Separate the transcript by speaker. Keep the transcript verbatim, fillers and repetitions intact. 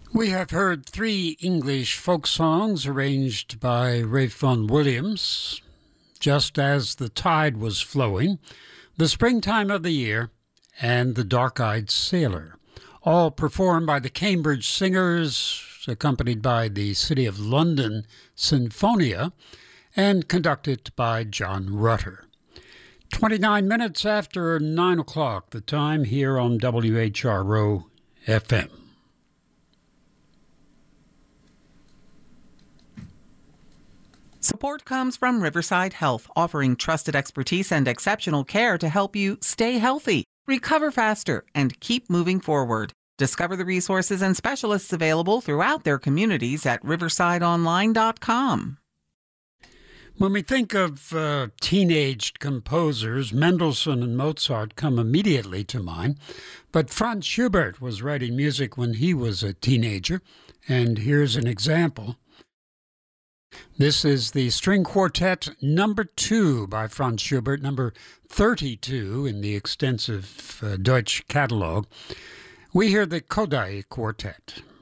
Speaker 1: We have heard three English folk songs arranged by Ralph Vaughan Williams, Just as the Tide Was Flowing, The Springtime of the Year, and The Dark-Eyed Sailor, all performed by the Cambridge Singers, accompanied by the City of London Sinfonia, and conducted by John Rutter. twenty-nine minutes after nine o'clock, the time here on W H R O F M.
Speaker 2: Support comes from Riverside Health, offering trusted expertise and exceptional care to help you stay healthy, recover faster, and keep moving forward. Discover the resources and specialists available throughout their communities at riverside online dot com.
Speaker 1: When we think of uh, teenaged composers, Mendelssohn and Mozart come immediately to mind. But Franz Schubert was writing music when he was a teenager, and here's an example. This is the String Quartet number two by Franz Schubert, number thirty-two in the extensive uh, Deutsch catalog. We hear the Kodály Quartet.